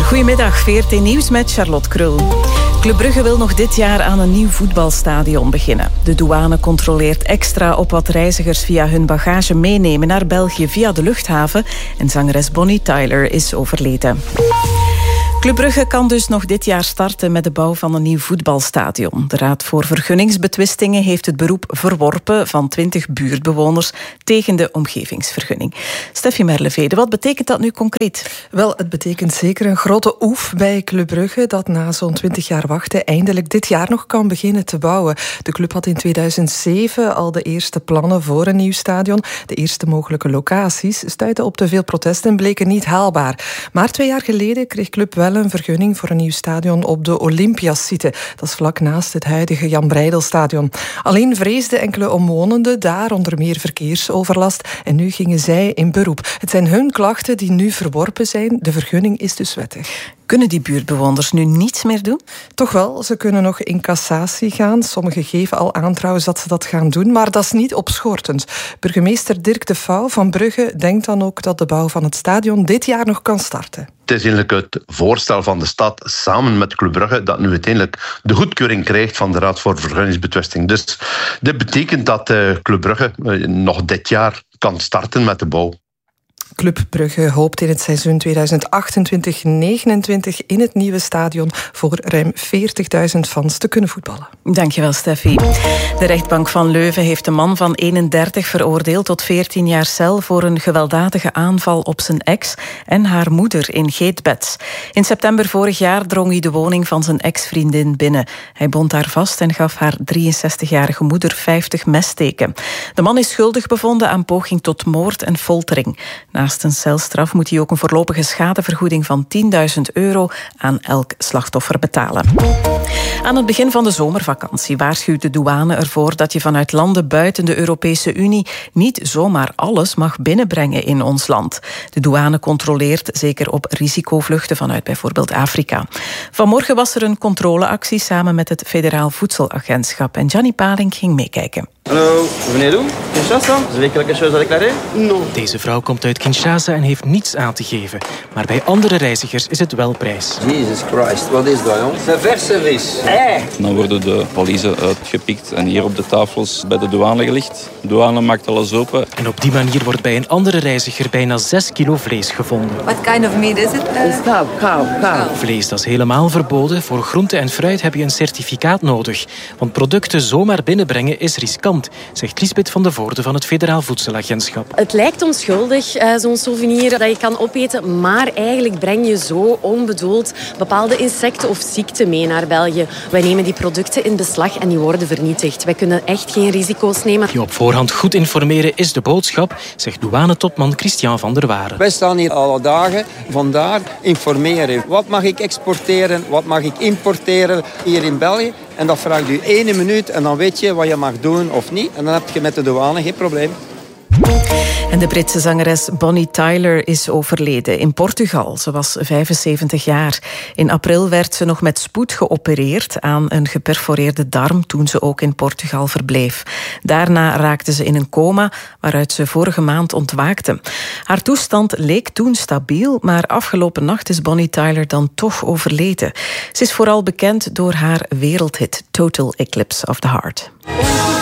Goedemiddag, VRT Nieuws met Charlotte Krul. Club Brugge wil nog dit jaar aan een nieuw voetbalstadion beginnen. De douane controleert extra op wat reizigers via hun bagage meenemen naar België via de luchthaven. En zangeres Bonnie Tyler is overleden. Club Brugge kan dus nog dit jaar starten met de bouw van een nieuw voetbalstadion. De Raad voor Vergunningsbetwistingen heeft het beroep verworpen van 20 buurtbewoners tegen de omgevingsvergunning. Steffi Merlevede, wat betekent dat nu concreet? Wel, het betekent zeker een grote oef bij Club Brugge dat na zo'n 20 jaar wachten eindelijk dit jaar nog kan beginnen te bouwen. De club had in 2007 al de eerste plannen voor een nieuw stadion. De eerste mogelijke locaties stuitten op te veel protest en bleken niet haalbaar. Maar 2 jaar geleden kreeg Club wel een vergunning voor een nieuw stadion op de Olympiasite. Dat is vlak naast het huidige Jan Breidelstadion. Alleen vreesden enkele omwonenden daar onder meer verkeersoverlast en nu gingen zij in beroep. Het zijn hun klachten die nu verworpen zijn. De vergunning is dus wettig. Kunnen die buurtbewoners nu niets meer doen? Toch wel, ze kunnen nog in cassatie gaan. Sommigen geven al aan trouwens dat ze dat gaan doen, maar dat is niet opschortend. Burgemeester Dirk de Vouw van Brugge denkt dan ook dat de bouw van het stadion dit jaar nog kan starten. Het is eigenlijk het voorstel van de stad samen met Club Brugge dat nu uiteindelijk de goedkeuring krijgt van de Raad voor Vergunningsbetwisting. Dus dit betekent dat Club Brugge nog dit jaar kan starten met de bouw. Club Brugge hoopt in het seizoen 2028-29 in het nieuwe stadion voor ruim 40.000 fans te kunnen voetballen. Dankjewel, Steffi. De rechtbank van Leuven heeft een man van 31 veroordeeld tot 14 jaar cel voor een gewelddadige aanval op zijn ex en haar moeder in Geetbeds. In september vorig jaar drong hij de woning van zijn ex-vriendin binnen. Hij bond haar vast en gaf haar 63-jarige moeder 50 messteken. De man is schuldig bevonden aan poging tot moord en foltering. Naast een celstraf moet hij ook een voorlopige schadevergoeding van €10.000 aan elk slachtoffer betalen. Aan het begin van de zomervakantie waarschuwt de douane ervoor dat je vanuit landen buiten de Europese Unie niet zomaar alles mag binnenbrengen in ons land. De douane controleert zeker op risicovluchten vanuit bijvoorbeeld Afrika. Vanmorgen was er een controleactie samen met het Federaal Voedselagentschap en Gianni Paling ging meekijken. Hallo, venez d'où? Kinshasa? Vous avez quelque chose à déclarer? No. Deze vrouw komt uit Kinshasa en heeft niets aan te geven. Maar bij andere reizigers is het wel prijs. Jesus Christ, wat is dat, jong? C'est verse vis. Dan worden de valiezen uitgepikt en hier op de tafels bij de douane gelegd. De douane maakt alles open. En op die manier wordt bij een andere reiziger bijna 6 kilo vlees gevonden. What kind of meat is it? It's cow. Vlees, dat is helemaal verboden. Voor groente en fruit heb je een certificaat nodig. Want producten zomaar binnenbrengen is riskant, zegt Lisbeth van de Voorde van het Federaal Voedselagentschap. Het lijkt onschuldig, zo'n souvenir dat je kan opeten, maar eigenlijk breng je zo onbedoeld bepaalde insecten of ziekten mee naar België. Wij nemen die producten in beslag en die worden vernietigd. Wij kunnen echt geen risico's nemen. Je op voorhand goed informeren is de boodschap, zegt douanetopman Christian van der Waren. Wij staan hier alle dagen, vandaar informeren. Wat mag ik exporteren, wat mag ik importeren hier in België? En dat vraagt u 1 minuut en dan weet je wat je mag doen of niet. En dan heb je met de douane geen probleem. En de Britse zangeres Bonnie Tyler is overleden in Portugal. Ze was 75 jaar. In april werd ze nog met spoed geopereerd aan een geperforeerde darm toen ze ook in Portugal verbleef. Daarna raakte ze in een coma waaruit ze vorige maand ontwaakte. Haar toestand leek toen stabiel, maar afgelopen nacht is Bonnie Tyler dan toch overleden. Ze is vooral bekend door haar wereldhit Total Eclipse of the Heart.